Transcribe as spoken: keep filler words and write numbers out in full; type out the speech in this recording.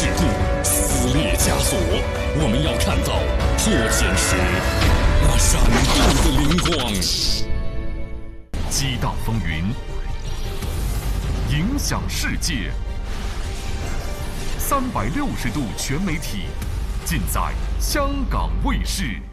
桎梏，撕裂枷锁。我们要看到破茧时那闪动的灵光。 激荡风云，影响世界。三百六十度全媒体，尽在香港卫视。